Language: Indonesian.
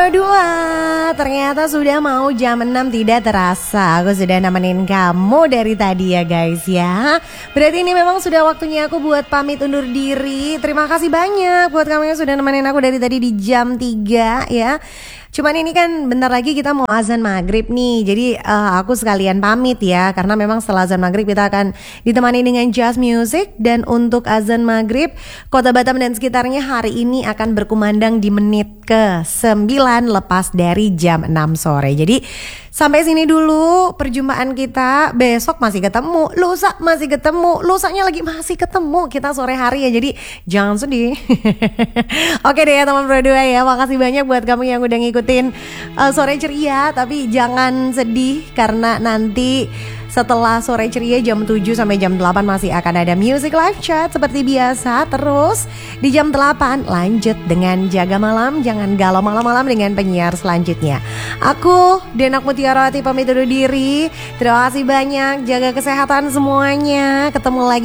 Pro 2, ternyata sudah mau jam 6 tidak terasa. Aku sudah nemenin kamu dari tadi ya guys ya. Berarti ini memang sudah waktunya aku buat pamit undur diri. Terima kasih banyak buat kamu yang sudah nemenin aku dari tadi di jam 3 ya. Cuman ini kan bentar lagi kita mau azan maghrib nih. Jadi aku sekalian pamit ya. Karena memang setelah azan maghrib kita akan ditemani dengan jazz music. Dan untuk azan maghrib, Kota Batam dan sekitarnya hari ini akan berkumandang di menit ke-9 lepas dari jam 6 sore. Jadi sampai sini dulu perjumpaan kita. Besok masih ketemu, lusa masih ketemu, lusanya lagi masih ketemu. Kita sore hari ya, jadi jangan sedih. Oke deh ya teman Pro 2 ya. Makasih banyak buat kamu yang udah ngikutin Sore Ceria. Tapi jangan sedih karena nanti setelah Sore Ceria jam 7 sampai jam 8 masih akan ada music live chat seperti biasa. Terus di jam 8 lanjut dengan Jaga Malam. Jangan galau malam-malam dengan penyiar selanjutnya. Aku Denak Mutiarawati pamit undur diri. Terima kasih banyak. Jaga kesehatan semuanya. Ketemu lagi